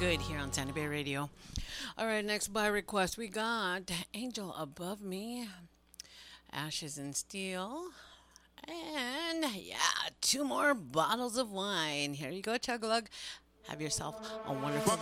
good here on Santa Bay Radio. All right, next by request, we got Angel Above Me, Ashes and Steel, and yeah, two more bottles of wine. Here you go, Chug Lug. Have yourself a wonderful